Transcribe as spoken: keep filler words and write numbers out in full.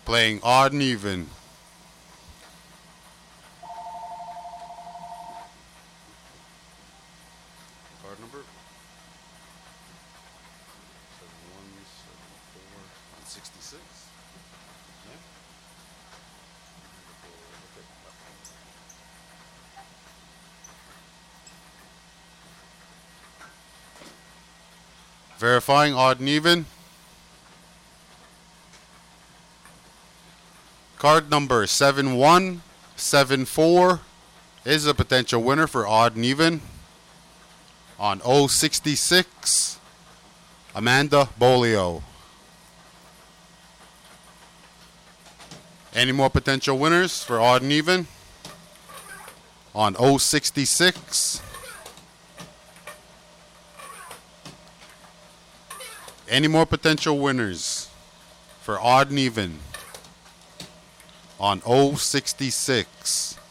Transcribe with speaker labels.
Speaker 1: Playing odd and even. Card number seven one seven four one sixty-six. Yeah. Verifying odd and even. Card number seven one seven four is a potential winner for odd and even. On oh sixty-six, Amanda Bolio. Any more potential winners for odd and even? On oh sixty-six. Any more potential winners for odd and even? On oh sixty-six.